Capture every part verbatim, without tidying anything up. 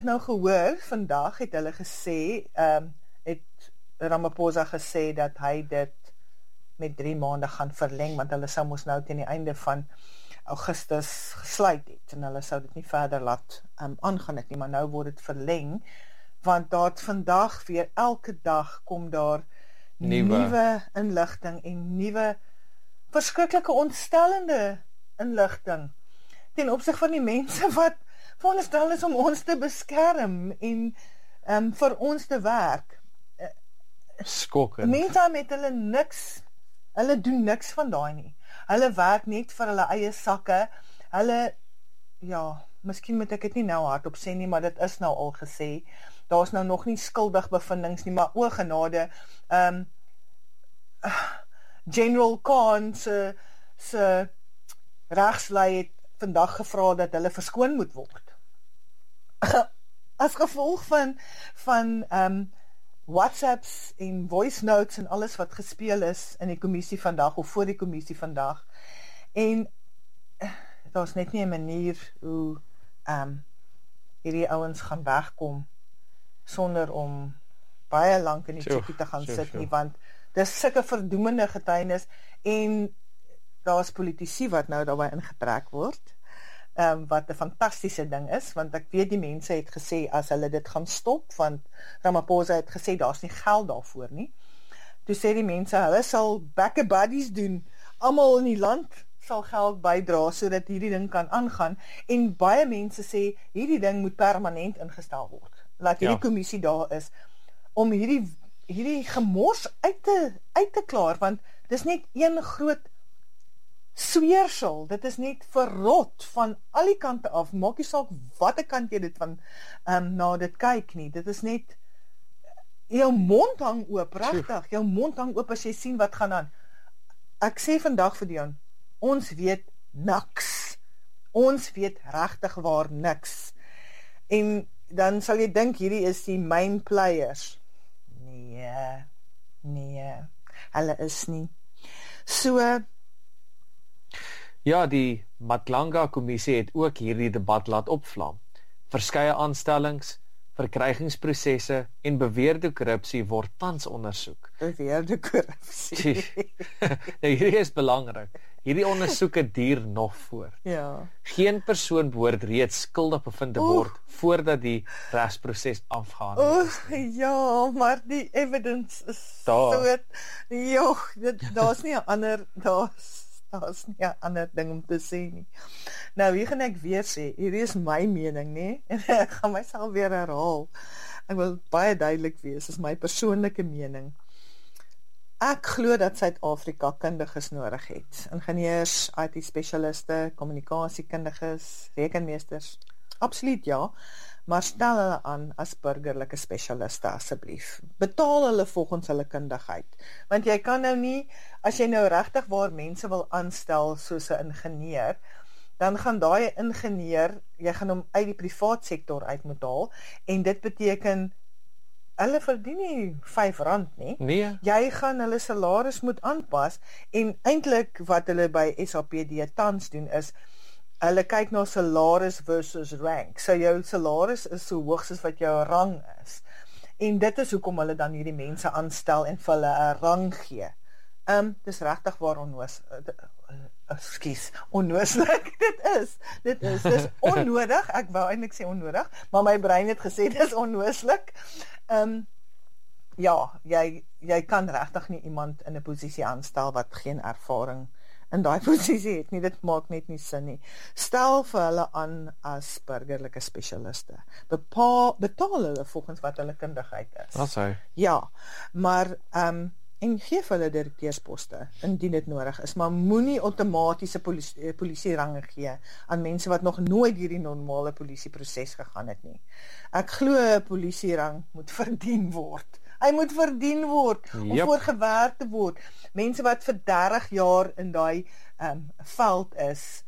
Nou gehoor, vandag het hulle gesê, um, het Ramaphosa gesê dat hy dit met drie maande gaan verleng, want hulle sou mos nou teen die einde van Augustus gesluit het, en hulle sou dit nie verder laat um, aangaan het nie, maar nou word dit verleng, want daar vandag weer elke dag kom daar nuwe inligting en nuwe verskriklike ontstellende inligting ten opsig van die mense wat veronderstel is om ons te beskerm en um, vir ons te werk. Skokkend. Mense met hulle niks, hulle doen niks van daai nie. Hulle werk net vir hulle eie sakke. Hulle, ja, miskien moet ek dit nie nou hardop sê nie, maar dit is nou al gesê. Daar's nou nog nie skuldig bevindings nie, maar o genade, um, General Khan se se regslei het vandag gevra dat hulle verskoon moet word. As gevolg van van um, WhatsApps en voice notes en alles wat gespeel is in die kommissie vandag of voor die kommissie vandag. En daar's net nie 'n manier hoe um, hierdie ouens gaan wegkom sonder om baie lank in die chickie te gaan sure, sit sure. nie, want dis sulke verdoemende getuienis en daar's politici wat nou daarbey ingetrek word, um, wat 'n fantastiese ding is, want ek weet die mense het gesê as hulle dit gaan stop, want Ramaphosa het gesê daar's nie geld daarvoor nie. Toe sê die mense, hulle sal back buddies doen, almal in die land sal geld bydra sodat hierdie ding kan aangaan, en baie mense sê hierdie ding moet permanent ingestel word. Laat hierdie Ja. kommissie daar is om hierdie hierdie gemors uit te uit te klaar, want dis net een groot sweersel, dit is net verrot van al die kante af, maak nie saak watter kant jy dit van um, na dit kyk nie, dit is net jou mond hang oop, regtig, jou mond hang oop as jy sien wat gaan aan. Ek sê vandag vir Dion, ons weet niks, ons weet regtig waar niks, en dan sal jy dink hierdie is die main players. Nee, nee, hulle is nie. So, Ja, die Matlanga-kommissie het ook hierdie debat laat opvlam. Verskeie aanstellings, verkrygingsprosesse en beweerde korrupsie word tans ondersoek. beweerde korrupsie. Nou, hierdie is belangrik. Hierdie ondersoeke duur nog voort. Ja. Geen persoon behoort reeds skuldig bevind te word voordat die regsproses afgehandel O, is. ja, maar die evidence is Daar. so, joh, dit, daar's nie 'n ander, daar's daar's nie 'n ander ding om te sê nie. Nou, hier gaan ek weer sê, hierdie is my mening, nee, en ek gaan myself weer herhaal. Ek wil baie duidelik wees, dis my persoonlike mening. Ek glo dat Suid-Afrika kundiges nodig het. Ingenieurs, I T-spesialiste, kommunikasiekundiges, rekenmeesters. Absoluut ja, maar stel hulle aan as burgerlike spesialiste asseblief. Betaal hulle volgens hulle kundigheid. Want jy kan nou nie, as jy nou regtig waar mense wil aanstel soos 'n ingenieur, dan gaan daai ingenieur, jy gaan hom uit die privaat sektor uit moet haal, en dit beteken hulle verdien nie vyf rand nie. Nee. Jy gaan hulle salaris moet aanpas, en eintlik wat hulle by S A P D tans doen is, hulle kyk na salaris versus rank. So jou salaris is so hoog soos wat jou rang is. En dit is hoekom hulle dan hierdie mense aanstel en vir hulle 'n rang gee. Um, dis regtig waar onnoos, ekskuus, onnooslik dit is. Dit is, dis onnodig, ek wou eintlik sê onnodig, maar my brein het gesê dis onnooslik. Um, ja, jy, jy kan regtig nie iemand in 'n posisie aanstel wat geen ervaring in daai posisie het nie, dit maak net nie sin nie. Stel vir hulle aan as burgerlike spesialiste. Bepaal, betaal hulle volgens wat hulle kundigheid is. Wat sê? Ja, maar um, en gee vir hulle direkteursposte indien dit nodig is, maar moenie outomatiese polisie, polisierange gee aan mense wat nog nooit hierdie normale polisieproses gegaan het nie. Ek glo 'n polisierang moet verdien word. Hy moet verdien word om Yep. voor gewerk te word. Mense wat vir dertig jaar in daai um, veld is,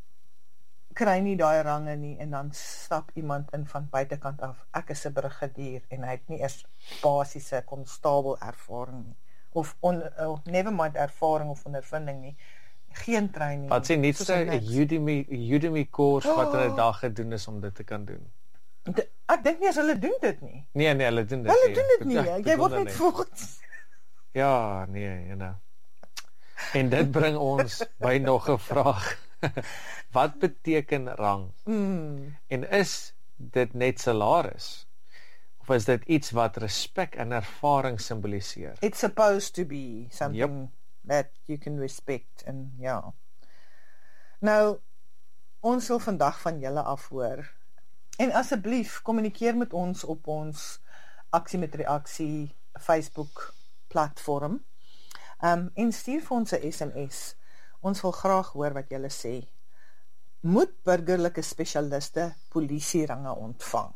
kry nie daai range nie, en dan stap iemand in van buitekant af. Ek is 'n brigadier en hy het nie eers basiese konstabel ervaring nie. Of on, oh, never mind ervaring of ondervinding nie. Geen training. Wat sê nie soos so 'n niks. Udemy Udemy koers wat hulle Oh. dag gedoen is om dit te kan doen. De, ek dink nie as hulle doen dit nie. Nee, nee, hulle doen dit Hulle nie. doen dit nie, Ek jy word bedoel net nie. volgens. Ja, nee, you know. En dit bring ons by nog 'n vraag. Wat beteken rang? Mm. En is dit net salaris? Of is dit iets wat respek en ervaring simboliseer? It's supposed to be something yep. that you can respect and ja. Nou, ons wil vandag van julle afhoor. En asseblief, kommunikeer met ons op ons Aksie met Reaksie Facebook platform. Um, en stuur vir ons 'n S M S. Ons wil graag hoor wat julle sê. Moet burgerlike spesialiste polisierange ontvang?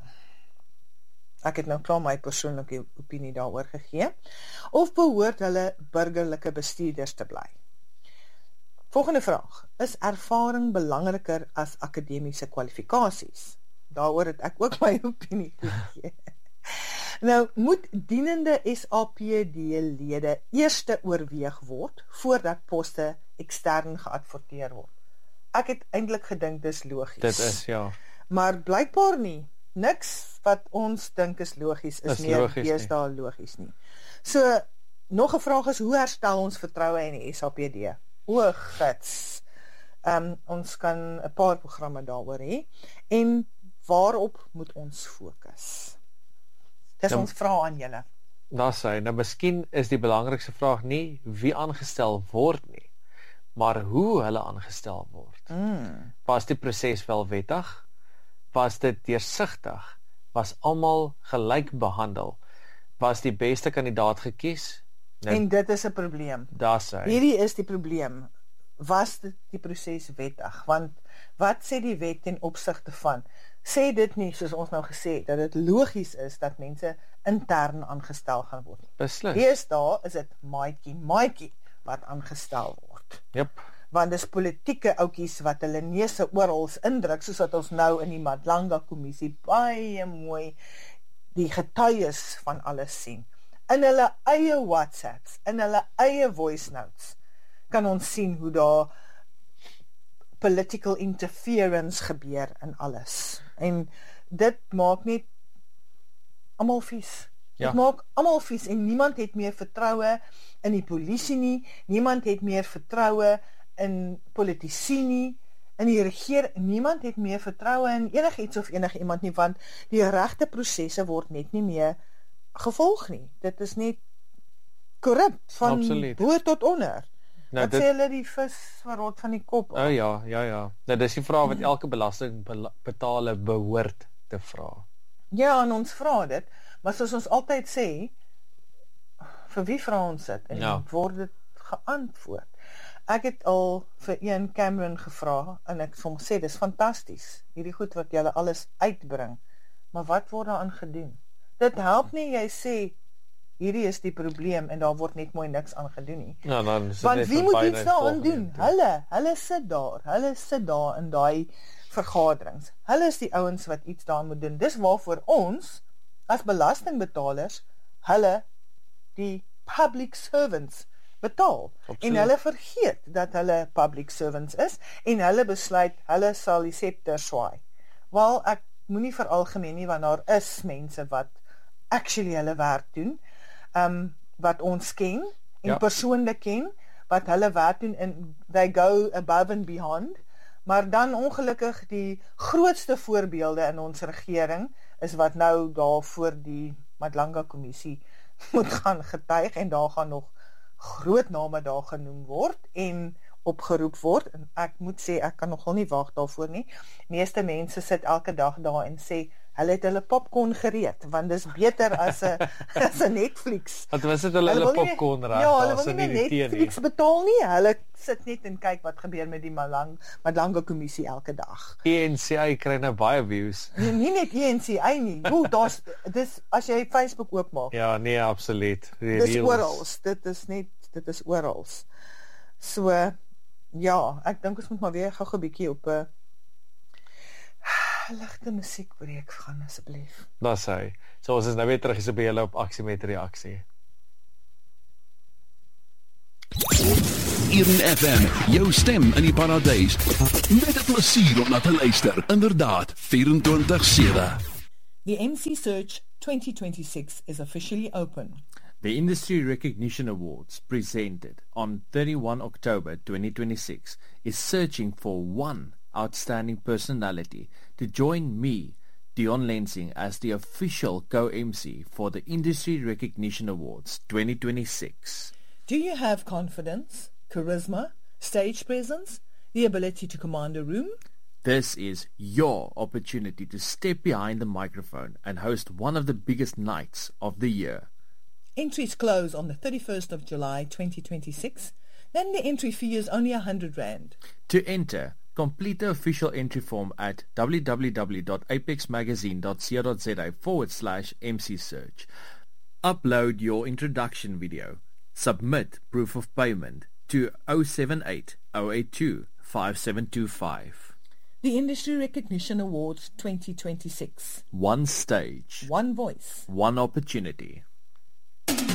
Ek het nou klaar my persoonlike opinie daaroor gegee. Of behoort hulle burgerlike bestuurders te bly? Volgende vraag. Is ervaring belangriker as akademiese kwalifikasies? Daaroor het ek ook my opinie gegee. Nou, moet dienende S A P D-lede eerste oorweeg word voordat poste ekstern geadverteer word? Ek het eintlik gedink dis logies. Dit is, ja. Maar blykbaar nie. Niks wat ons dink is logies is, is meer deesdae logies nie. So, nog 'n vraag is, hoe herstel ons vertroue in die S A P D? O, gits. Um, ons kan 'n paar programme daaroor hê. En waarop moet ons fokus? Dis nou, ons vraag aan julle. Daar sê, nou miskien is die belangrikste vraag nie wie aangestel word nie, maar hoe hulle aangestel word. Mm. Was die proses wel wettig? Was dit deursigtig? Was almal gelyk behandel? Was die beste kandidaat gekies? Nou, en dit is 'n probleem. Daar sê. Hierdie is die probleem. Was dit die proses wettig? Want wat sê die wet ten opsigte van? Sê dit nie, soos ons nou gesê het, dat dit logies is dat mense intern aangestel gaan word. Beslis. Deesdae is dit maatjie, maatjie wat aangestel word. Jep. Want dis politieke ouetjies wat hulle neuse oral indruk, soos wat ons nou in die Madlanga kommissie baie mooi die getuies van alles sien. In hulle eie WhatsApps, in hulle eie voice notes, kan ons sien hoe daar political interference gebeur in alles. En dit maak net almal vies. Ja. Dit maak almal vies en niemand het meer vertroue in die polisie nie, niemand het meer vertroue in politici nie, in die regering, niemand het meer vertroue in enigiets of enige iemand nie, want die regte prosesse word net nie meer gevolg nie. Dit is net korrup van Absoluut. Bo tot onder. Nou, wat dit, sê hulle die vis verrot van die kop? O oh, ja, ja, ja. Nou, dis die vraag wat elke belastingbetaler behoort te vra. Ja, en ons vra dit, maar soos ons altyd sê, vir wie vra ons dit? En ja. Word dit geantwoord? Ek het al vir Ian Cameron gevra, en ek soms sê, dis fantasties, hierdie goed wat julle alles uitbring, maar wat word daaraan gedoen? Dit help nie, jy sê, hierdie is die probleem, en daar word net mooi niks aan gedoen nie. Ja, dan want wie moet iets daaraan doen? Hulle, hulle sit daar, hulle sit daar in daai vergaderings. Hulle is die ouens wat iets daaraan moet doen. Dis waarvoor ons, as belastingbetalers, hulle, die public servants, betaal. Absoluut. En hulle vergeet dat hulle public servants is, en hulle besluit, hulle sal die scepter swaai. Wel, ek moenie veralgemeen nie, want daar is mense wat actually hulle werk doen, um, wat ons ken, en ja. persoonlik ken, wat hulle werk doen, en they go above and beyond, maar dan ongelukkig die grootste voorbeelde in ons regering, is wat nou daar voor die Madlanga kommissie moet gaan getuig, en daar gaan nog groot name daar genoem word en opgeroep word, en ek moet sê, ek kan nogal nie wag daarvoor nie. Meeste mense sit elke dag daar en sê, hulle het hulle popcorn gereed, want dis beter as 'n as 'n Netflix. Want was dit hulle hulle popcorn reg? Ja, hulle wil nie Netflix betaal nie, hulle sit net en kyk wat gebeur met die Malang, Madlanga kommissie elke dag. E N C A kry nou baie views. Nee, nie net E N C A nie, o, daar's, dis, as jy Facebook oopmaak. Ja, nee, absoluut. Dis orals, dit is net, dit is orals. So, ja, ek dink ons moet maar weer gou-gou 'n bietjie op 'n ligte musiekbreek gaan asseblief. Daar sê. So ons is nou weer terug is by julle op Aksie met Reaksie. Eden F M, jou stem in die paradys. Met 'n plesier om na te luister. Inderdaad, vyf vyf sewe. The M C Search twenty twenty-six is officially open. The Industry Recognition Awards, presented on thirty-first October twenty twenty-six, is searching for one outstanding personality to join me, Dion Lensing, as the official co-M C for the Industry Recognition Awards twenty twenty-six. Do you have confidence, charisma, stage presence, the ability to command a room? This is your opportunity to step behind the microphone and host one of the biggest nights of the year. Entries close on the thirty-first of July twenty twenty-six. Then the entry fee is only one hundred rand. To enter, complete the official entry form at www.apexmagazine.co.za forward slash MC Search. Upload your introduction video. Submit proof of payment to zero seven eight zero eight two five seven two five. The Industry Recognition Awards twenty twenty-six. One stage. One voice. One opportunity.